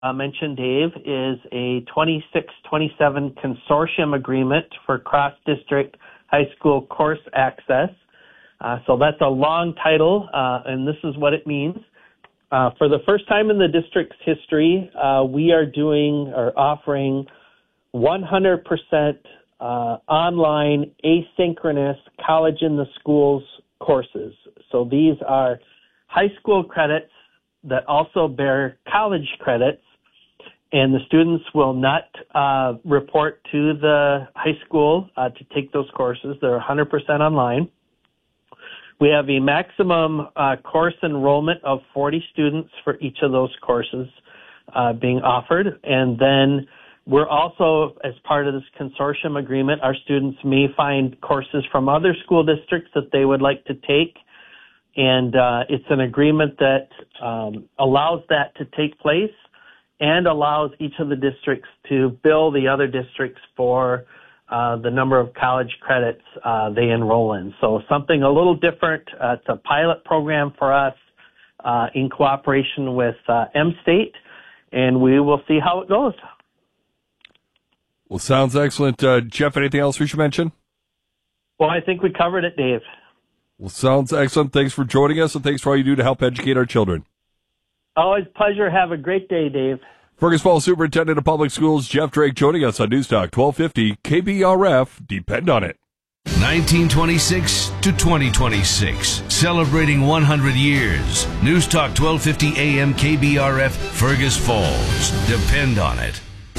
mentioned, Dave, is a 26-27 consortium agreement for cross-district high school course access. So that's a long title, and this is what it means. For the first time in the district's history, we are offering 100% online asynchronous college in the schools courses. So these are high school credits that also bear college credits, and the students will not report to the high school to take those courses. They're 100% online. We have a maximum course enrollment of 40 students for each of those courses being offered. And then we're also, as part of this consortium agreement, our students may find courses from other school districts that they would like to take. And it's an agreement that allows that to take place and allows each of the districts to bill the other districts for the number of college credits they enroll in. So something a little different. It's a pilot program for us in cooperation with M-State, and we will see how it goes. Well, sounds excellent. Jeff, anything else we should mention? Well, I think we covered it, Dave. Well, sounds excellent. Thanks for joining us, and thanks for all you do to help educate our children. Always a pleasure. Have a great day, Dave. Fergus Falls Superintendent of Public Schools, Jeff Drake, joining us on Newstalk 1250 KBRF. Depend on it. 1926 to 2026, celebrating 100 years. Newstalk 1250 AM KBRF, Fergus Falls. Depend on it.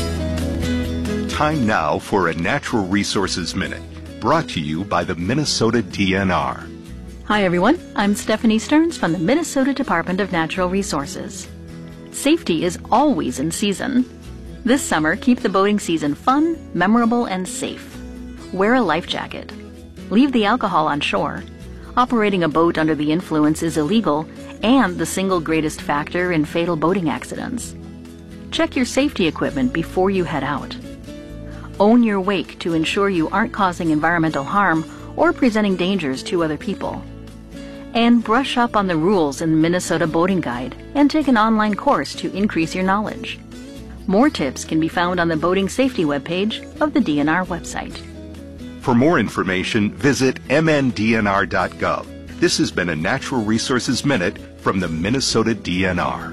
Time now for a Natural Resources Minute, brought to you by the Minnesota DNR. Hi everyone, I'm Stephanie Stearns from the Minnesota Department of Natural Resources. Safety is always in season. This summer, keep the boating season fun, memorable, and safe. Wear a life jacket. Leave the alcohol on shore. Operating a boat under the influence is illegal and the single greatest factor in fatal boating accidents. Check your safety equipment before you head out. Own your wake to ensure you aren't causing environmental harm or presenting dangers to other people. And brush up on the rules in the Minnesota Boating Guide and take an online course to increase your knowledge. More tips can be found on the boating safety webpage of the DNR website. For more information, visit mndnr.gov. This has been a Natural Resources Minute from the Minnesota DNR.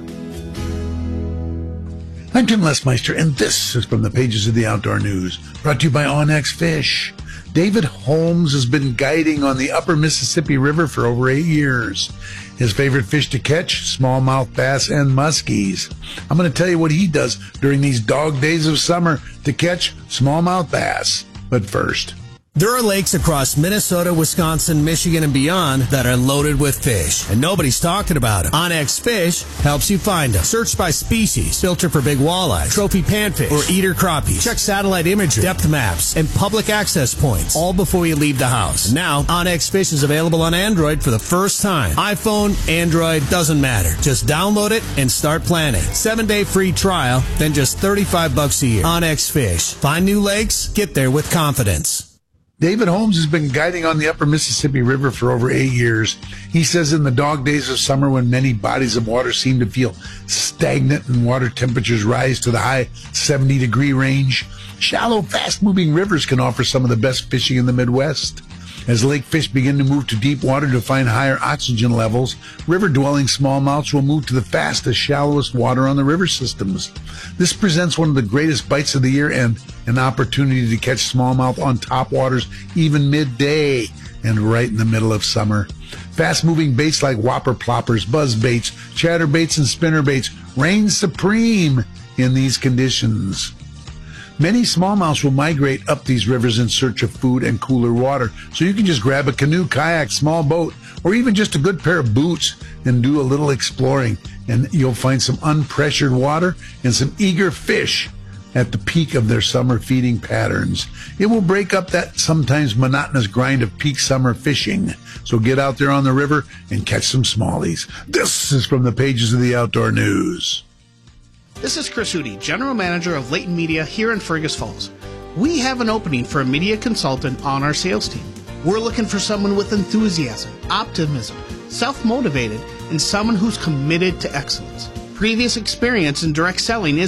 I'm Tim Lesmeister, and this is from the pages of the Outdoor News, brought to you by Onyx Fish. David Holmes has been guiding on the upper Mississippi River for over 8 years. His favorite fish to catch, smallmouth bass and muskies. I'm going to tell you what he does during these dog days of summer to catch smallmouth bass. But first, there are lakes across Minnesota, Wisconsin, Michigan, and beyond that are loaded with fish, and nobody's talking about them. Onyx Fish helps you find them. Search by species, filter for big walleye, trophy panfish, or eater crappies. Check satellite imagery, depth maps, and public access points, all before you leave the house. And now, Onyx Fish is available on Android for the first time. iPhone, Android, doesn't matter. Just download it and start planning. 7-day free trial, then just $35 a year. Onyx Fish. Find new lakes, get there with confidence. David Holmes has been guiding on the upper Mississippi River for over 8 years. He says in the dog days of summer, when many bodies of water seem to feel stagnant and water temperatures rise to the high 70-degree range, shallow, fast-moving rivers can offer some of the best fishing in the Midwest. As lake fish begin to move to deep water to find higher oxygen levels, river-dwelling smallmouths will move to the fastest, shallowest water on the river systems. This presents one of the greatest bites of the year and an opportunity to catch smallmouth on top waters even midday and right in the middle of summer. Fast-moving baits like whopper ploppers, buzz baits, chatterbaits, and spinnerbaits reign supreme in these conditions. Many smallmouths will migrate up these rivers in search of food and cooler water, so you can just grab a canoe, kayak, small boat, or even just a good pair of boots and do a little exploring, and you'll find some unpressured water and some eager fish at the peak of their summer feeding patterns. It will break up that sometimes monotonous grind of peak summer fishing, so get out there on the river and catch some smallies. This is from the pages of the Outdoor News. This is Chris Hootie, General Manager of Leighton Media here in Fergus Falls. We have an opening for a media consultant on our sales team. We're looking for someone with enthusiasm, optimism, self-motivated, and someone who's committed to excellence. previous experience in direct selling